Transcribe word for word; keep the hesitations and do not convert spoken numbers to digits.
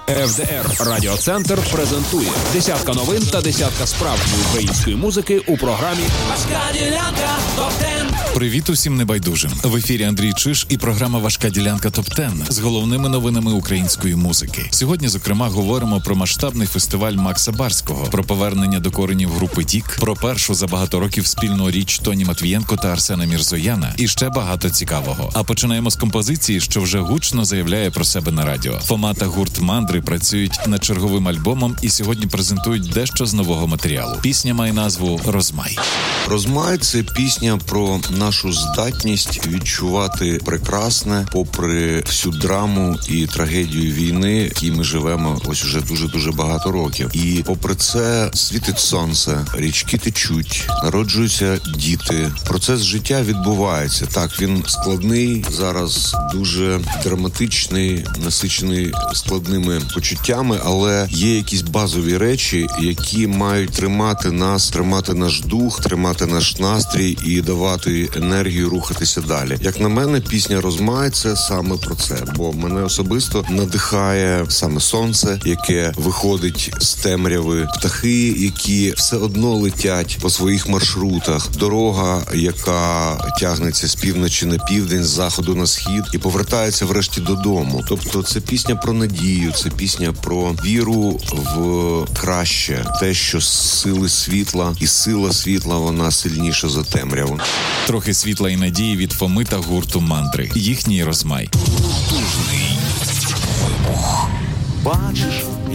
еф де ер Радіоцентр презентує десятка новин та десятка справжньої української музики у програмі «Важка ділянка топ-десять». Привіт усім небайдужим. В ефірі Андрій Чиж і програма «Важка ділянка топ-десять» з головними новинами української музики. Сьогодні, зокрема, говоримо про масштабний фестиваль Макса Барського, про повернення до коренів групи Тік, про першу за багато років спільну річ Тоні Матвієнко та Арсена Мірзояна і ще багато цікавого. А починаємо з композиції, що вже гучно заявляє про себе на радіо. Фома та гурт «Мандри» працюють над черговим альбомом і сьогодні презентують дещо з нового матеріалу. Пісня має назву «Розмай». «Розмай» – це пісня про нашу здатність відчувати прекрасне, попри всю драму і трагедію війни, в якій ми живемо ось уже дуже-дуже багато років. І попри це світить сонце, річки течуть, народжуються діти. Процес життя відбувається. Так, він складний, зараз дуже драматичний, насичений складними почуттями, але є якісь базові речі, які мають тримати нас, тримати наш дух, тримати наш настрій і давати енергію рухатися далі. Як на мене, пісня «Розмай» – це саме про це, бо мене особисто надихає саме сонце, яке виходить з темряви, птахи, які все одно летять по своїх маршрутах, дорога, яка тягнеться з півночі на південь, з заходу на схід і повертається врешті додому. Тобто це пісня про надію, це пісня про віру в краще, те, що сили світла і сила світла, вона сильніша за темряву. Трохи світла і надії від Фоми та гурту «Мандри». Їхній «Розмай». Бачиш,